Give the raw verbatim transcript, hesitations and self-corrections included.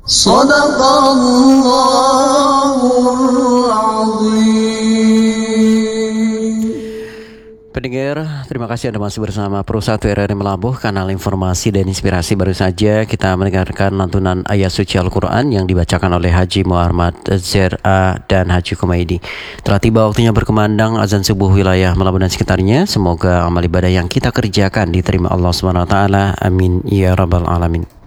Sadaqallahul Azim. Pendengar, terima kasih Anda masih bersama Pro satu R R I Melabuh, kanal informasi dan inspirasi. Baru saja kita mendengarkan lantunan ayat suci Al-Quran yang dibacakan oleh Haji Muhammad Z A dan Haji Kumaidi. Telah tiba waktunya berkumandang azan subuh wilayah Melabuh dan sekitarnya. Semoga amal ibadah yang kita kerjakan diterima Allah subhanahu wa taala. Amin ya rabbal alamin.